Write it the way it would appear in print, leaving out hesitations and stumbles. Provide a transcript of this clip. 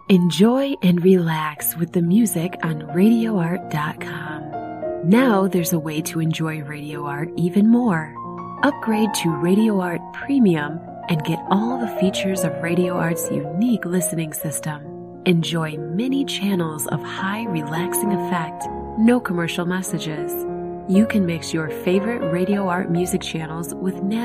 Enjoy and relax with the music on RadioArt.com. Now there's a way to enjoy Radio Art even more. Upgrade to Radio Art Premium and get all the features of Radio Art's unique listening system. Enjoy many channels of high relaxing effect, no commercial messages. You can mix your favorite Radio Art music channels with natural